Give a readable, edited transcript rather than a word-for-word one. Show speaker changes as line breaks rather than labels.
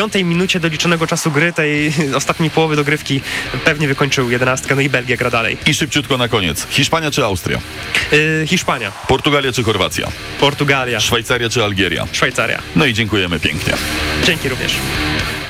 5 minucie doliczonego czasu gry, tej ostatniej połowy dogrywki, pewnie wykończył 11, no i Belgia gra dalej.
I szybciutko na koniec. Hiszpania czy Austria?
Hiszpania.
Portugalia czy Chorwacja?
Portugalia.
Szwajcaria czy Algieria?
Szwajcaria.
No i dziękujemy pięknie.
Dzięki również.